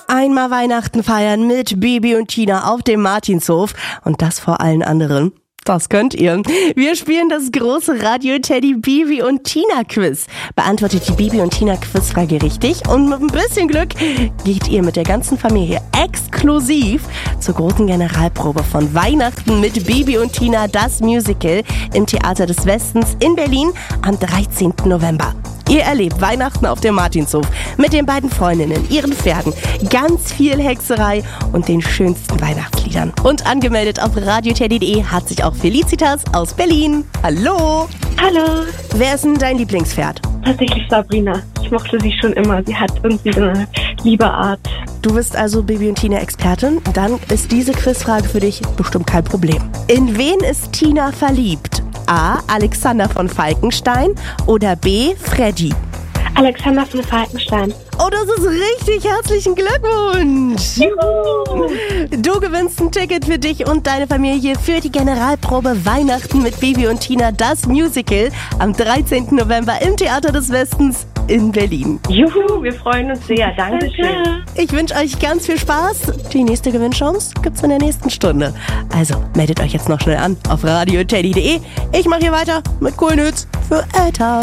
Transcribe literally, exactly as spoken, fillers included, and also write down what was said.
Einmal Weihnachten feiern mit Bibi und Tina auf dem Martinshof und das vor allen anderen. Das könnt ihr. Wir spielen das große Radio-Teddy Bibi und Tina Quiz. Beantwortet die Bibi und Tina Quizfrage richtig und mit ein bisschen Glück geht ihr mit der ganzen Familie exklusiv zur großen Generalprobe von Weihnachten mit Bibi und Tina, das Musical im Theater des Westens in Berlin am dreizehnten November. Ihr erlebt Weihnachten auf dem Martinshof mit den beiden Freundinnen, ihren Pferden, ganz viel Hexerei und den schönsten Weihnachtsliedern. Und angemeldet auf radioteddy punkt de hat sich auch Felicitas aus Berlin. Hallo! Hallo! Wer ist denn dein Lieblingspferd? Tatsächlich Sabrina. Ich mochte sie schon immer. Sie hat irgendwie so eine liebe Art. Du bist also Bibi und Tina Expertin. Dann ist diese Quizfrage für dich bestimmt kein Problem. In wen ist Tina verliebt? A. Alexander von Falkenstein oder B. Freddy? Alexander von Falkenstein. Oh, das ist richtig. Herzlichen Glückwunsch. Juhu. Du gewinnst ein Ticket für dich und deine Familie für die Generalprobe Weihnachten mit Bibi und Tina, das Musical, am dreizehnten November im Theater des Westens in Berlin. Juhu, wir freuen uns sehr. Dankeschön. Ich wünsche euch ganz viel Spaß. Die nächste Gewinnchance gibt's in der nächsten Stunde. Also meldet euch jetzt noch schnell an auf radioteddy punkt de. Ich mache hier weiter mit coolen Hits für Eltern.